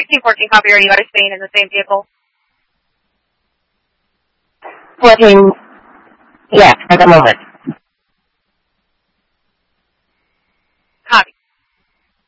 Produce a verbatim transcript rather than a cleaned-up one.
sixteen fourteen, copy. Are you guys staying in the same vehicle? fourteen, yeah, at the moment.